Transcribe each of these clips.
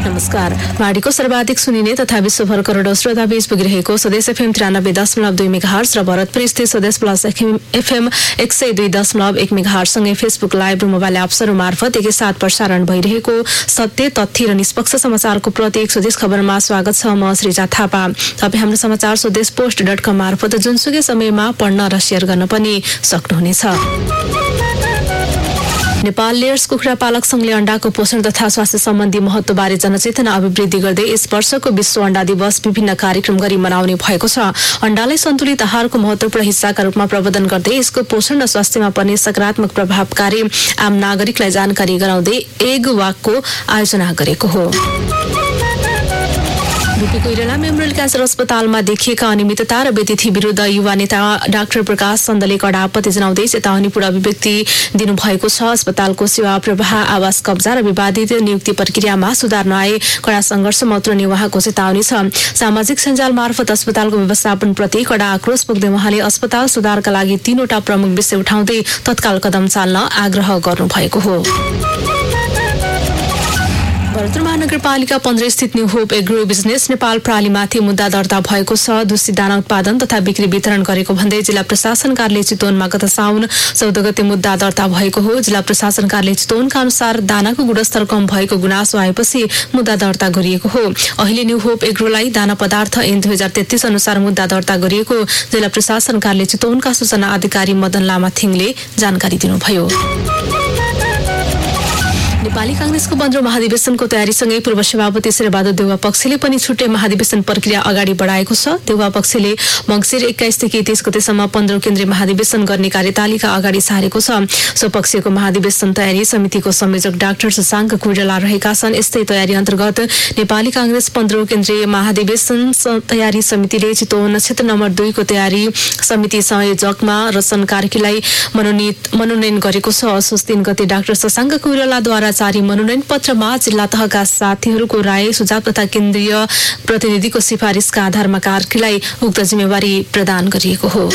नमस्कार। माडीको सर्वाधिक सुनिने तथा विश्वभर करोडौं श्रोताबीच पुगिरहेको स्वदेश एफएम 93.2 मेगाहर्ज र भरतपुर स्थित स्वदेश प्लस एफएम 102.1 मेगाहर्ज सँगै फेसबुक लाइभ र मोबाइल एप्सहरू मार्फत एकैसाथ प्रसारण भइरहेको सत्य, तथ्य र निष्पक्ष समाचारको प्रत्येक स्वदेश खबरमा स्वागत छ। म श्रीजा थापा। तपाईँ हाम्रो समाचार स्वदेश post.com मार्फत जुनसुकै समयमा पढ्न र शेयर गर्न पनि सक्नुहुनेछ। नेपाल लेयर्स कुखुरा पालक संघले अण्डाको पोषण तथा स्वास्थ्य सम्बन्धी महत्वबारे जनचेतना अभिवृद्धि गर्दै यस वर्षको विश्व अण्डा दिवस विभिन्न कार्यक्रम गरी मनाउने भएको छ। अण्डालाई सन्तुलित आहारको महत्वपूर्ण हिस्साका रूपमा प्रबन्धन गर्दै यसको पोषण र स्वास्थ्यमा पर्ने सकारात्मक प्रभावकारी आम नागरिकलाई जानकारी गराउँदै एग वाकको आयोजना गरेको हो। रूपी कोइराला मेमोरियल क्यान्सर अस्पतालमा देखिएका अनियमितता र व्यतिथि विरुद्ध युवा नेता डाक्टर प्रकाश चन्दले कडा आपत्ति जनाउँदै चेतावनीपूर्ण अभिव्यक्ति दिनुभएको छ। अस्पतालको सेवा प्रवाह, आवास कब्जा र विवादित नियुक्ति प्रक्रियामा सुधार नआए कडा सङ्घर्षमा उत्रने उहाँको चेतावनी छ। सामाजिक सञ्जाल मार्फत अस्पतालको व्यवस्थापनप्रति कडा आक्रोश पोख्दै उहाँले अस्पताल सुधारका लागि 3वटा प्रमुख विषय उठाउँदै तत्काल कदम चाल्न आग्रह गर्नुभएको हो। भरतपुर महानगरपालिका 15 स्थित new hope agro business Nepal प्रणालीमाथि मुद्दा दर्ता भएको छ। दूषित दाना उत्पादन तथा बिक्री वितरण गरेको भन्दै जिल्ला प्रशासन कार्यालय चितवनमा गत साउन 14 गते मुद्दा दर्ता भएको हो। जिल्ला प्रशासन कार्यालय चितवनका अनुसार दानाको गुणस्तर कम भएको गुनासो आएपछि मुद्दा दर्ता गरिएको हो। अहिले न्यू होप एग्रोलाई दाना पदार्थ ऐन 2033 अनुसार मुद्दा दर्ता गरिएको जिल्ला प्रशासन कार्यालय चितवनका सूचना अधिकारी मदन लामाथिङले जानकारी दिनुभयो। नेपाली कांग्रेसको 15औं महाधिवेशनको तयारीसँगै पूर्व सभापति शेरबहादुर देउवा पक्षले पनि छुट्टै महाधिवेशन प्रक्रिया अगाडि बढाएको छ। देउवा पक्षले मङ्सिर 21 देखि 23 गतेसम्म 15औं केन्द्रीय महाधिवेशन गर्ने कार्यतालिका अगाडि सारेको छ। स्वपक्षीयको महाधिवेशन तयारी समितिको संयोजक डाक्टर शशाङ्क कोइराला रहेका छन्। यस्तै तयारी अन्तर्गत नेपाली कांग्रेस 15औं केन्द्रीय महाधिवेशन तयारी समितिले चितवन क्षेत्र नम्बर 2 को तयारी समिति संयोजकमा रचन कार्कीलाई मनोनयन गरेको छ। असोज 3 गते डाक्टर शशाङ्क कोइरालाद्वारा जारी मनोनयन पत्रमा जिल्ला तहका साथीहरूको राय, सुझाव तथा केन्द्रीय प्रतिनिधिको सिफारिसका आधारमा कार्कीलाई उक्त जिम्मेवारी प्रदान गरिएको हो।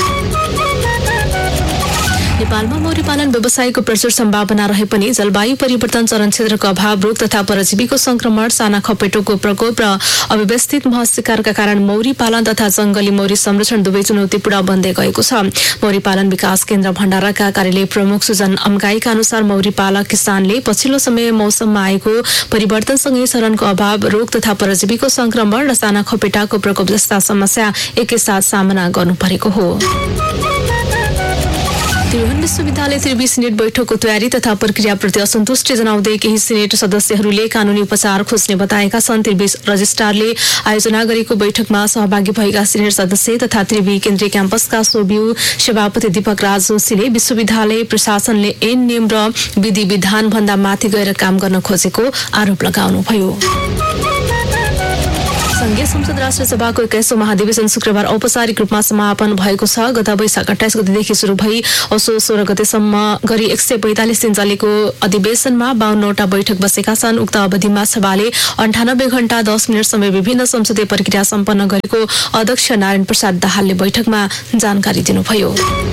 नेपालमा मौरी पालन व्यवसायको प्रचुर सम्भावना रहे पनि जलवायु परिवर्तन, चरण क्षेत्रको अभाव, रोग तथा परजीवीको संक्रमण, साना खपेटोको प्रकोप र अव्यवस्थित मह शिकारका कारण मौरी पालन तथा जंगली मौरी संरक्षण दुवै चुनौतीपूर्ण बन्दै गएको छ। मौरी पालन विकास केन्द्र भण्डाराका कार्यालय प्रमुख सुजन अम्गाईका अनुसार मौरी पालक किसानले पछिल्लो समय मौसममा आएको परिवर्तनसँगै चरणको अभाव, रोग तथा परजीवीको संक्रमण र साना खपेटाको प्रकोप जस्ता समस्या एकैसाथ सामना गर्नु परेको हो। त्रिभुवन विश्वविद्यालय त्रिवी सिनेट बैठकको तयारी तथा प्रक्रियाप्रति असन्तुष्टि जनाउँदै केही सिनेट सदस्यहरूले कानूनी उपचार खोज्ने बताएका छन्। त्रिवी रजिस्ट्रारले आयोजना गरेको बैठकमा सहभागी भएका सिनेट सदस्य तथा त्रिवी केन्द्रीय क्याम्पसका सोभियु सभापति दीपक राज जोशीले विश्वविद्यालय प्रशासनले ऐन, नियम र विधि विधान भन्दा माथि गएर काम गर्न खोजेको आरोप लगाउनुभयो। संघीय संसद राष्ट्र सभाको 21औं महाधिवेशन शुक्रबार औपचारिक रूपमा समापन भएको छ। गत वैशाख 28 गतेदेखि सुरु भई असोज 16 गतेसम्म गरी 145 दिन चलेको अधिवेशनमा 52वटा बैठक बसेका छन्। उक्त अवधिमा सभाले 98 घण्टा 10 मिनटसम्म विभिन्न संसदीय प्रक्रिया सम्पन्न गरेको अध्यक्ष नारायण प्रसाद दाहालले बैठकमा जानकारी दिनुभयो।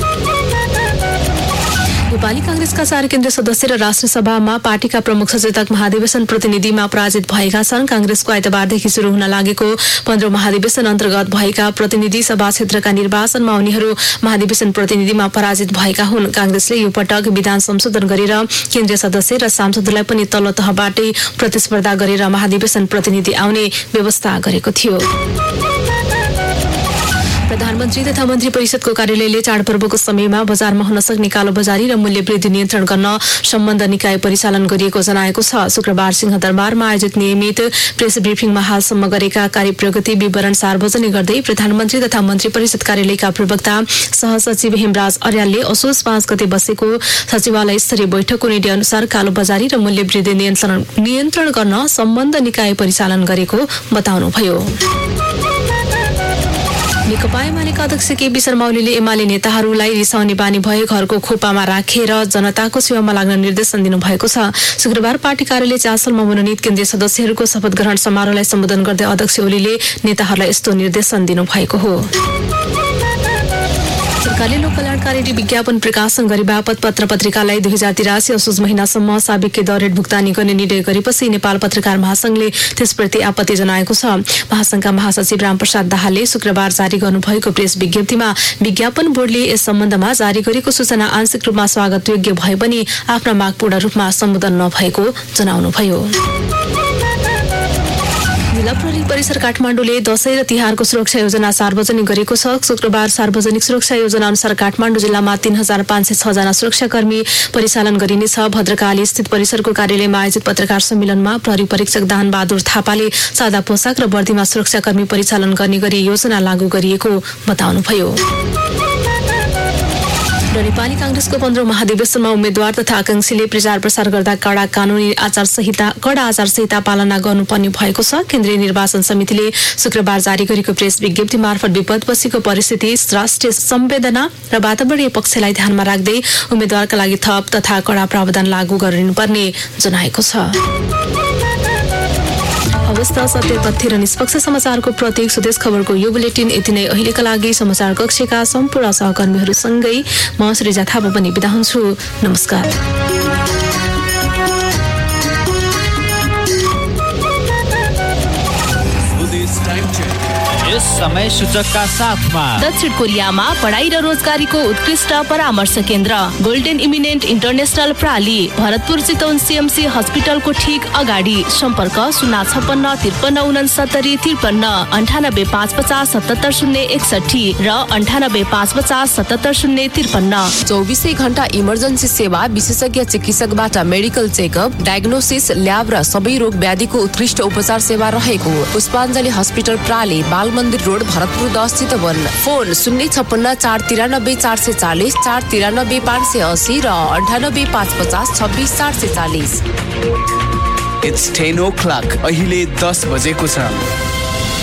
नेपाली कांग्रेसका 4 केन्द्रीय सदस्य र राष्ट्र सभामा पार्टीका प्रमुख सचेतक महाधिवेशन प्रतिनिधिमा पराजित भएका छन्। कांग्रेसको आइतबारदेखि सुरु हुन लागेको 15औं महाधिवेशन अन्तर्गत भएका प्रतिनिधि सभा क्षेत्रका निर्वाचनमा उनीहरू महाधिवेशन प्रतिनिधिमा पराजित भएका हुन्। कांग्रेसले यो पटक विधान संशोधन गरेर केन्द्रीय सदस्य र सांसदलाई पनि तल्लो तहबाटै प्रतिस्पर्धा गरेर महाधिवेशन प्रतिनिधि आउने व्यवस्था गरेको थियो। प्रधानमन्त्री तथा मन्त्री परिषदको कार्यालयले चाडपर्वको समयमा बजारमा हुन सक्ने कालोबजारी र मूल्य वृद्धि नियन्त्रण गर्न सम्बन्ध निकाय परिचालन गरिएको जनाएको छ। शुक्रबार सिंहदरबारमा आयोजित नियमित प्रेस ब्रिफिङमा हालसम्म गरेका कार्य प्रगति विवरण सार्वजनिक गर्दै प्रधानमन्त्री तथा मन्त्री परिषद कार्यालयका प्रवक्ता सहसचिव हेमराज अर्यालले असोज 5 गते बसेको सचिवालय स्तरीय बैठकको निर्णय अनुसार कालोबजारी र मूल्य वृद्धि नियन्त्रण गर्न सम्बन्ध निकाय परिचालन गरेको बताउनुभयो। नेकपा एमालेका अध्यक्ष केपी शर्मा ओलीले एमाले नेताहरूलाई रिसाउने बानी भए घरको खोपामा राखेर जनताको सेवामा लाग्न निर्देशन दिनुभएको छ। शुक्रबार पार्टी कार्यालय चासलमा मनोनित केन्द्रीय सदस्यहरूको शपथ ग्रहण समारोहलाई सम्बोधन गर्दै अध्यक्ष ओलीले नेताहरूलाई यस्तो निर्देशन दिनुभएको हो। सरकारले लोक कल्याणकारी विज्ञापन प्रकाशन गरी बापत पत्र पत्रिकालाई 2083 असोज महिनासम्म साबिक दर रेट भुक्तानी गर्ने निर्णय गरेपछि नेपाल पत्रकार महासंघले त्यसप्रति आपत्ति जनाएको छ। महासंघका महासचिव रामप्रसाद दाहालले शुक्रबार जारी गर्नुभएको प्रेस विज्ञप्तिमा विज्ञापन बोर्डले यस सम्बन्धमा जारी गरेको सूचना आंशिक रूपमा स्वागतयोग्य भए पनि आफ्ना माग पूर्ण रूपमा सम्बोधन नभएको जनाउनुभयो। जिल्ला प्रहरी परिसर काठमाडौँले दशैं र तिहारको सुरक्षा योजना सार्वजनिक गरेको छ। शुक्रबार सार्वजनिक सुरक्षा योजना अनुसार काठमाडौँ जिल्लामा 3506 जना सुरक्षाकर्मी परिचालन गरिनेछ। भद्रकाली स्थित परिसरको कार्यालयमा आयोजित पत्रकार सम्मेलनमा प्रहरी परीक्षक दानबहादुर थापाले सादा पोसाक र वर्दीमा सुरक्षाकर्मी परिचालन गर्ने गरी योजना लागू गरिएको बताउनुभयो। नेपाली कांग्रेसको 15औं महाधिवेशनमा उम्मेद्वार तथा आकांक्षीले प्रचार प्रसार गर्दा कडा आचार संहिता पालना गर्नुपर्ने भएको छ। केन्द्रीय निर्वाचन समितिले शुक्रबार जारी गरेको प्रेस विज्ञप्ति मार्फत विपदपछिको परिस्थिति, राष्ट्रिय संवेदना र वातावरणीय पक्षलाई ध्यानमा राख्दै उम्मेद्वारका लागि थप तथा कडा प्रावधान लागू गरिनुपर्ने जनाएको छ। अवस्था सत्य तथ्य र निष्पक्ष समाचारको प्रतीक सुदेश खबरको यो बुलेटिन यति नै। अहिलेका लागि समाचार कक्षका सम्पूर्ण सहकर्मीहरूसँगै म श्रीजा थापा पनि बिदा हुन्छु। नमस्कार। यस समय सूचकका साथमा दक्षिण कोरियामा पढाइ र रोजगारीको उत्कृष्ट परामर्श केन्द्र golden eminent international प्राली, Bharatpur Chitwan CMC हस्पिटलको ठीक अगाडि। सम्पर्क 056 53 69 53 98 550 77 061 र 98 550 77 053। 24 घण्टा इमर्जेन्सी सेवा, विशेषज्ञ चिकित्सकबाट मेडिकल चेकअप, डायग्नोसिस, ल्याब र सबै रोग व्याधिको उत्कृष्ट उपचार सेवा रहेको पुष्पाञ्जली hospital प्राली, Balmandir road, Bharatpur 10 Chitwan. Phone 056 493 440 493 580 र 98 550 26 440। It's 10 o'clock. अहिले 10 बजेको छ।